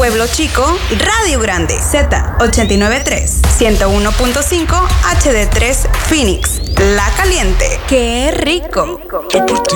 Pueblo Chico, Radio Grande, Z89.3, 101.5 HD3 Phoenix, La Caliente. ¡Qué rico!